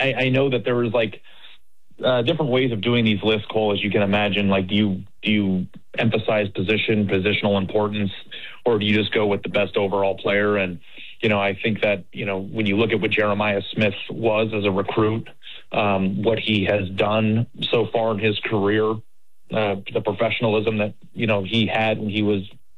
I know that there was like different ways of doing these lists, Cole, as you can imagine. Like, do you emphasize positional importance, or do you just go with the best overall player? And, I think that, when you look at what Jeremiah Smith was as a recruit, what he has done so far in his career, the professionalism that, he had when he was,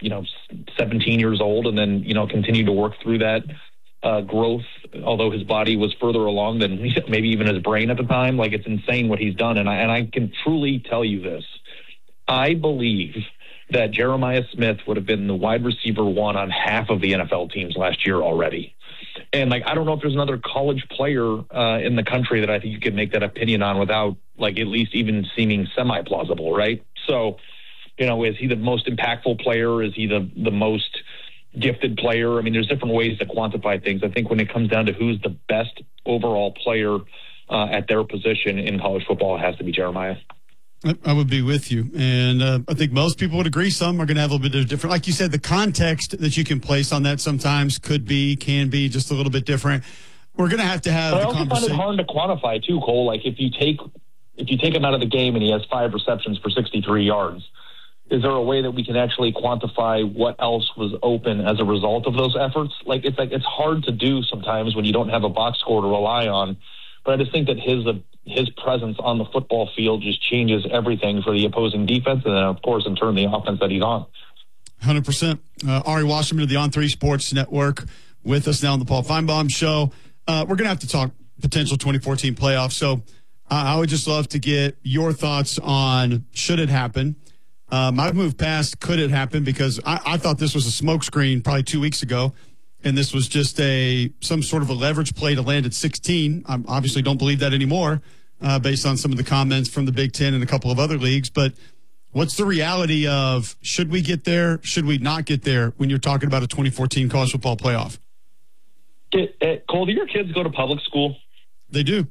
17 years old, and then, continued to work through that growth, although his body was further along than maybe even his brain at the time. Like, it's insane what he's done. And I can truly tell you this. I believe that Jeremiah Smith would have been the wide receiver one on half of the NFL teams last year already. And, I don't know if there's another college player in the country that I think you could make that opinion on without, at least even seeming semi-plausible, right? So, is he the most impactful player? Is he the most gifted player? I mean, there's different ways to quantify things. I think when it comes down to who's the best overall player at their position in college football, it has to be Jeremiah. I would be with you. And I think most people would agree. Some are going to have a little bit of different. Like you said, the context that you can place on that sometimes can be just a little bit different. We're going to have but the I also find it hard to quantify too, Cole. Like, if you take him out of the game and he has 5 receptions for 63 yards, is there a way that we can actually quantify what else was open as a result of those efforts? It's hard to do sometimes when you don't have a box score to rely on. But I just think that his presence on the football field just changes everything for the opposing defense, and then, of course, in turn, the offense that he's on. 100%. Ari Wasserman of the On3 Sports Network with us now on the Paul Feinbaum Show. We're going to have to talk potential 2014 playoffs. So I would just love to get your thoughts on should it happen. I've moved past could it happen because I thought this was a smokescreen probably 2 weeks ago, and this was just some sort of a leverage play to land at 16. I obviously don't believe that anymore based on some of the comments from the Big Ten and a couple of other leagues. But what's the reality of should we get there, should we not get there when you're talking about a 2014 college football playoff? Cole, do your kids go to public school? They do.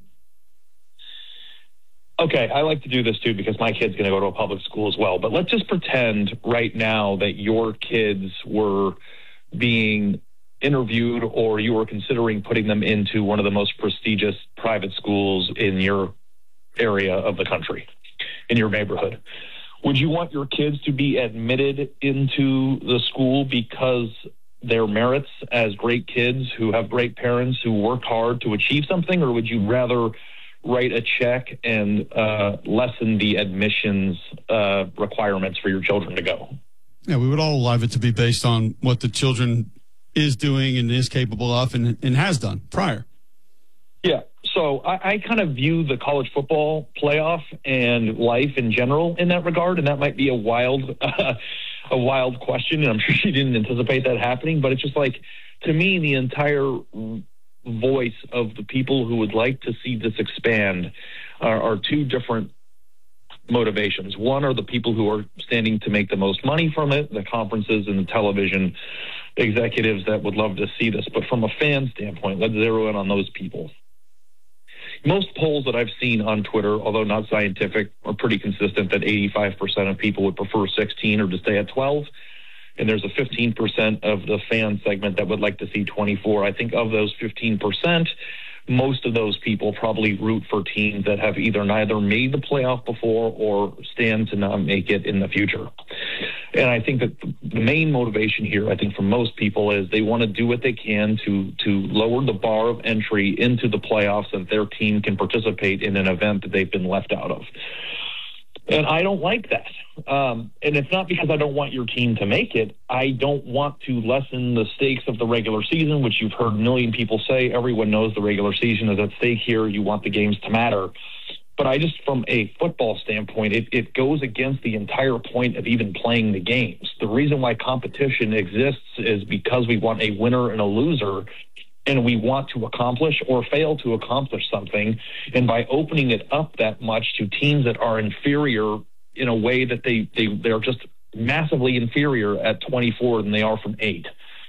Okay, I like to do this too because my kid's going to go to a public school as well. But let's just pretend right now that your kids were being interviewed or you were considering putting them into one of the most prestigious private schools in your area of the country, in your neighborhood. Would you want your kids to be admitted into the school because their merits as great kids who have great parents who worked hard to achieve something, or would you rather write a check and lessen the admissions requirements for your children to go? Yeah, we would all love it to be based on what the children is doing and is capable of and has done prior. Yeah. So I kind of view the college football playoff and life in general in that regard, and that might be a wild question, and I'm sure she didn't anticipate that happening, but it's just like, to me, the entire voice of the people who would like to see this expand are two different motivations. One are the people who are standing to make the most money from it, the conferences and the television executives that would love to see this. But from a fan standpoint, let's zero in on those people. Most polls that I've seen on Twitter, although not scientific, are pretty consistent that 85% of people would prefer 16 or to stay at 12. And there's a 15% of the fan segment that would like to see 24. I think of those 15%, most of those people probably root for teams that have either neither made the playoff before or stand to not make it in the future. And I think that the main motivation here, I think for most people, is they want to do what they can to lower the bar of entry into the playoffs so that their team can participate in an event that they've been left out of. And I don't like that. And it's not because I don't want your team to make it. I don't want to lessen the stakes of the regular season, which you've heard a million people say. Everyone knows the regular season is at stake here. You want the games to matter. But I just, from a football standpoint, it goes against the entire point of even playing the games. The reason why competition exists is because we want a winner and a loser, and we want to accomplish or fail to accomplish something. And by opening it up that much to teams that are inferior in a way that they're just massively inferior at 24 than they are from 8,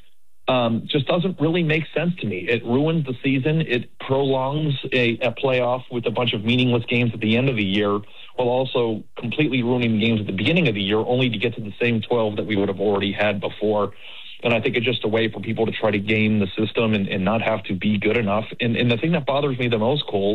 just doesn't really make sense to me. It ruins the season. It prolongs a playoff with a bunch of meaningless games at the end of the year, while also completely ruining the games at the beginning of the year, only to get to the same 12 that we would have already had before. And I think it's just a way for people to try to game the system and not have to be good enough. And the thing that bothers me the most, Cole,